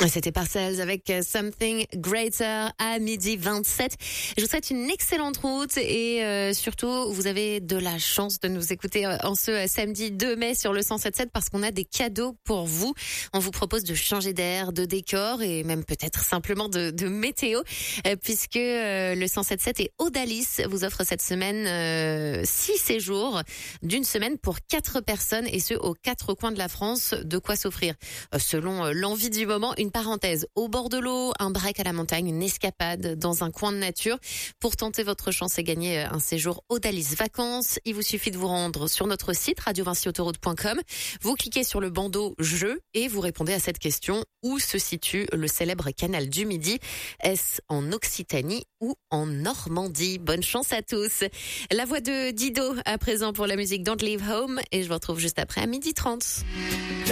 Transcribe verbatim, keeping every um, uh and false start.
C'était Parcells avec Something Greater à midi vingt-sept. Je vous souhaite une excellente route et euh, surtout, vous avez de la chance de nous écouter en ce samedi deux mai sur le cent sept sept parce qu'on a des cadeaux pour vous. On vous propose de changer d'air, de décor et même peut-être simplement de, de météo euh, puisque euh, le cent sept sept et Odalis vous offre cette semaine euh, six séjours d'une semaine pour quatre personnes et ce aux quatre coins de la France. De quoi s'offrir euh, selon euh, l'envie du moment. Une parenthèse, au bord de l'eau, un break à la montagne, une escapade dans un coin de nature. Pour tenter votre chance et gagner un séjour Odalis Vacances, il vous suffit de vous rendre sur notre site radio vinci autoroute point com. Vous cliquez sur le bandeau jeu et vous répondez à cette question. Où se situe le célèbre canal du Midi? Est-ce en Occitanie ou en Normandie? Bonne chance à tous. La voix de Dido à présent pour la musique Don't Leave Home et je vous retrouve juste après à midi trente.